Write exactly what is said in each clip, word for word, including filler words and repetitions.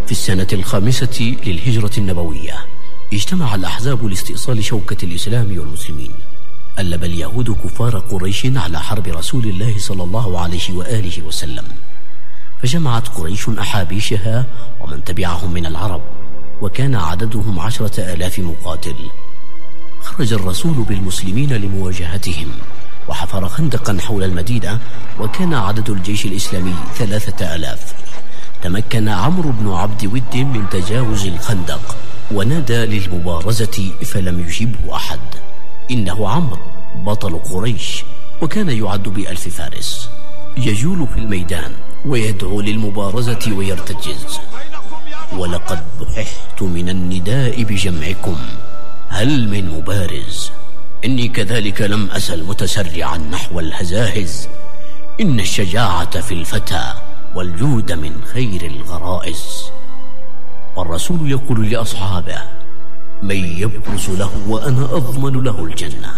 في السنة الخامسة للهجرة النبوية اجتمع الأحزاب لاستئصال شوكة الإسلام والمسلمين. ألب اليهود كفار قريش على حرب رسول الله صلى الله عليه وآله وسلم، فجمعت قريش أحابيشها ومن تبعهم من العرب، وكان عددهم عشرة آلاف مقاتل. خرج الرسول بالمسلمين لمواجهتهم وحفر خندقا حول المدينة، وكان عدد الجيش الإسلامي ثلاثة آلاف. تمكن عمرو بن عبد ود من تجاوز الخندق ونادى للمبارزة فلم يجبه أحد. إنه عمرو بطل قريش، وكان يعد بألف فارس، يجول في الميدان ويدعو للمبارزة ويرتجز: ولقد بححت من النداء بجمعكم، هل من مبارز؟ إني كذلك لم أزل متسرعا نحو الهزاهز، إن الشجاعة في الفتى والجود من خير الغرائز. والرسول يقول لأصحابه: من يبرز له وأنا أضمن له الجنة.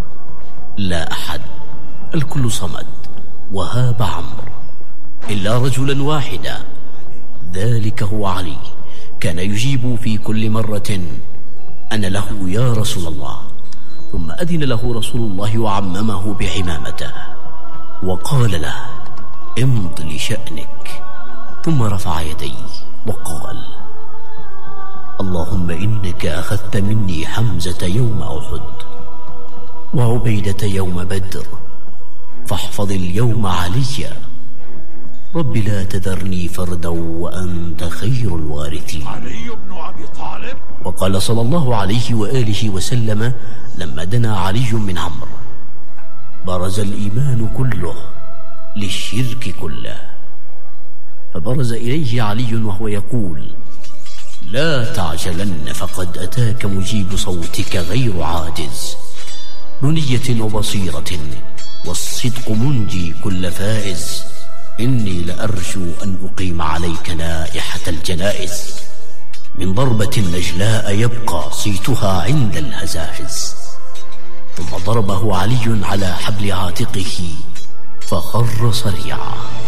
لا أحد، الكل صمد، وهاب عمرو إلا رجلا واحدا، ذلك هو علي. كان يجيب في كل مرة: أنا له يا رسول الله. ثم أذن له رسول الله وعممه بعمامته وقال له: امض لشأنك. ثم رفع يديه وقال: اللهم إنك أخذت مني حمزة يوم أحد وعبيدة يوم بدر، فاحفظ اليوم عليا. رب لا تذرني فردا وأنت خير الوارثين. علي بن أبي طالب. وقال صلى الله عليه وآله وسلم لما دنا علي من عمرو: برز الإيمان كله للشرك كله. فبرز إليه علي وهو يقول: لا تعجلن فقد أتاك مجيب صوتك غير عاجز، بنية وبصيرة والصدق منجي كل فائز. إني لأرجو أن أقيم عليك نائحة الجنائز، من ضربة نجلاء يبقى صيتها عند الهزاهز. ثم ضربه علي على حبل عاتقه فخر صريعا.